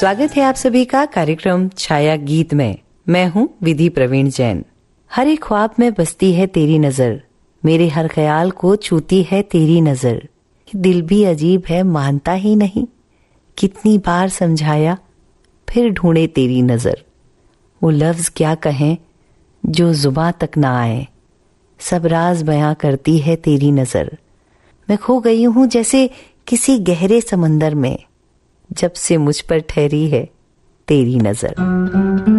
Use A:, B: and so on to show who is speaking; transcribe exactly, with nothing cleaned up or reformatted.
A: स्वागत है आप सभी का कार्यक्रम छाया गीत में। मैं हूँ विधि प्रवीण जैन। हर एक ख्वाब में बसती है तेरी नजर, मेरे हर ख्याल को छूती है तेरी नजर। दिल भी अजीब है, मानता ही नहीं, कितनी बार समझाया फिर ढूंढे तेरी नजर। वो लफ्ज क्या कहें जो जुबां तक ना आए, सब राज बयां करती है तेरी नजर। मैं खो गई हूं जैसे किसी गहरे समंदर में, जब से मुझ पर ठहरी है तेरी नजर।